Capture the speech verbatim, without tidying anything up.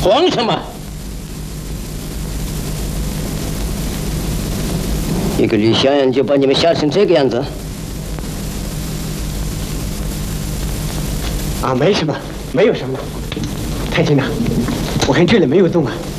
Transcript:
慌什么？一个李小燕就把你们吓成这个样子？ 啊，没什么，没有什么。太君呐，我看这里没有洞啊。